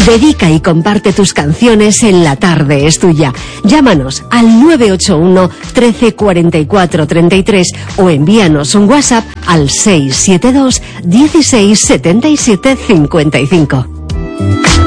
Dedica y comparte tus canciones en La Tarde es Tuya. Llámanos al 981 13 44 33 o envíanos un WhatsApp al 672 16 77 55.